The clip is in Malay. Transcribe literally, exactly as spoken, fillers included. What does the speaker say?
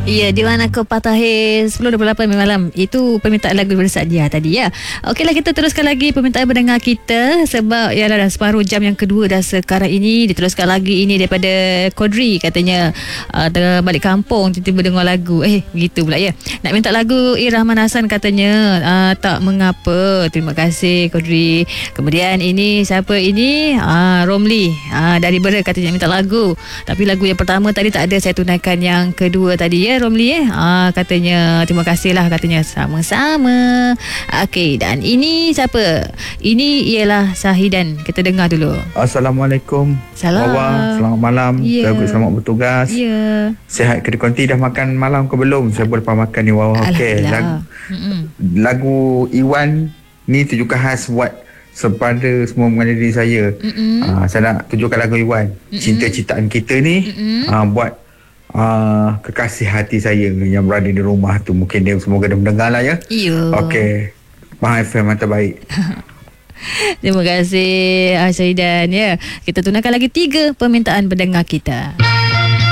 Ya, di mana kau patahir sepuluh dua puluh lapan malam. Itu permintaan lagu daripada Sadia tadi ya. Okeylah, kita teruskan lagi permintaan pendengar kita. Sebab ya dah separuh jam yang kedua dah sekarang ini. Diteruskan lagi ini daripada Kodri. Katanya uh, tengah balik kampung, tiba-tiba dengar lagu. Eh, begitu pula ya. Nak minta lagu A. Rahman Hassan katanya. uh, Tak mengapa. Terima kasih Kodri. Kemudian ini siapa ini? uh, Romli uh, dari Bera katanya minta lagu. Tapi lagu yang pertama tadi tak ada, saya tunaikan yang kedua tadi ya Romli eh. Ah, katanya terima kasih lah, katanya sama-sama. Okey, dan ini siapa? Ini ialah Sahidan. Kita dengar dulu. Assalamualaikum. Salam. Wawa, selamat malam. Ya. Selamat, selamat bertugas. Ya. Sihat ke konti, dah makan malam ke belum? Saya boleh makan ni Wawa. Okey, lagu, lagu Iwan ni tujukan khas buat kepada semua mengenai diri saya. Uh, saya nak tunjukkan lagu Iwan. Mm-mm. Cinta-cintaan kita ni uh, buat uh, kekasih hati saya yang berada di rumah tu. Mungkin dia semoga dia mendengar lah ya. Ya. Okey. Bahar F M mantap baik. Terima kasih Sahidan ya. Kita tunaikan lagi tiga permintaan pendengar kita.